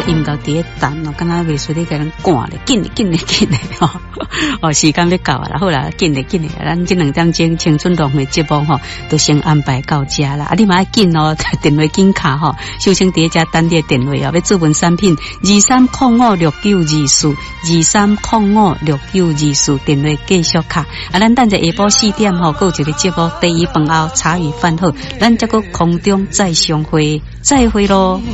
伊毋够伫咧等哦，敢若袂说你甲人赶咧，紧咧吼，哦，时间要到啊啦，好啦，紧咧，咱这2点钟青春浪的节目吼，都先安排到遮啦。啊，你嘛要紧哦，电话紧卡吼，首先伫遮等你的电话哦，要注文产品23056924，23056924，电话继续卡。啊，咱等者下晡4点吼，有一个节目第一饭后茶余饭后，咱再个空中再相会，再会咯。